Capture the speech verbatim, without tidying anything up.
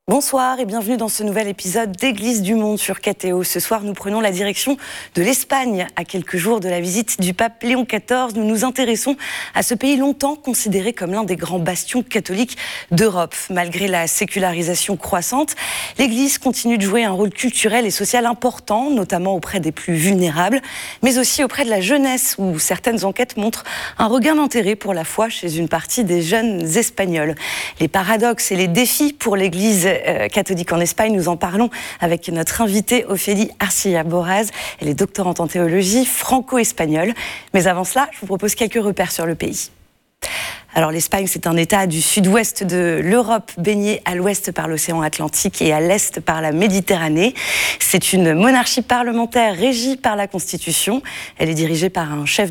Bonsoir et bienvenue dans ce nouvel épisode d'Église du Monde sur K T O. Ce soir, nous prenons la direction de l'Espagne. À quelques jours de la visite du pape Léon quatorze, nous nous intéressons à ce pays longtemps considéré comme l'un des grands bastions catholiques d'Europe. Malgré la sécularisation croissante, l'Église continue de jouer un rôle culturel et social important, notamment auprès des plus vulnérables, mais aussi auprès de la jeunesse, où certaines enquêtes montrent un regain d'intérêt pour la foi chez une partie des jeunes Espagnols. Les paradoxes et les défis pour l'Église catholique en Espagne, nous en parlons avec notre invitée Ophélie Arcilla Boraz. Elle est doctorante en théologie franco-espagnole. Mais avant cela, je vous propose quelques repères sur le pays. Alors l'Espagne, c'est un État du sud-ouest de l'Europe, baigné à l'ouest par l'océan Atlantique et à l'est par la Méditerranée. C'est une monarchie parlementaire régie par la Constitution. Elle est dirigée par un chef